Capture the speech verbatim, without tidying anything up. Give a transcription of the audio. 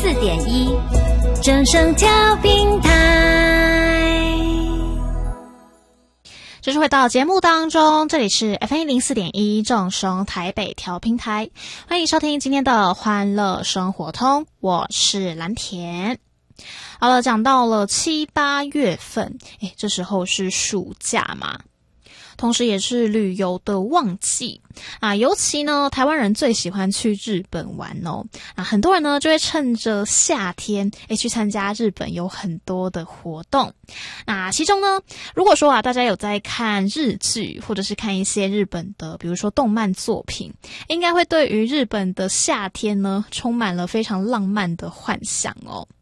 四点一，正声调频台。 这是回到节目当中，这里是 F M 一零四点一正声台北调频台，欢迎收听今天的欢乐生活通，我是蓝田。好了，讲到了七八月份，诶，这时候是暑假嘛，同时也是旅游的旺季啊，尤其呢，台湾人最喜欢去日本玩哦。啊，很多人呢就会趁着夏天，诶，去参加日本有很多的活动。那其中呢，如果说啊，大家有在看日剧，或者是看一些日本的，比如说动漫作品，应该会对于日本的夏天呢，充满了非常浪漫的幻想哦。